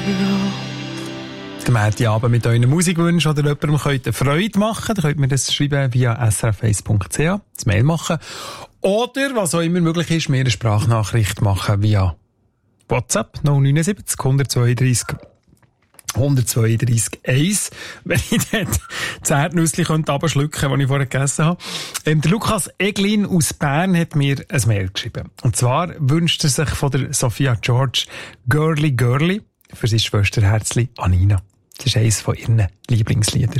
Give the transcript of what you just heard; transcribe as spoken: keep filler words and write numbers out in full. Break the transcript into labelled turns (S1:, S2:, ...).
S1: Den Abend mit euren Musikwünschen oder jemandem könnt ihr Freude machen, dann könnt ihr mir das schreiben via s r f eins punkt c h, das Mail machen. Oder, was auch immer möglich ist, mir eine Sprachnachricht machen via WhatsApp null neun sieben null zwei zwei eins zwei zwei eins. Wenn ich dort das Erdnüssli runterschlucken könnte, das ich vorher gegessen habe. Ähm, der Lukas Eglin aus Bern hat mir ein Mail geschrieben. Und zwar wünscht er sich von der Sophia George Girly Girly für sein Schwesterherzli Anina. Das ist eines von ihren Lieblingsliedern.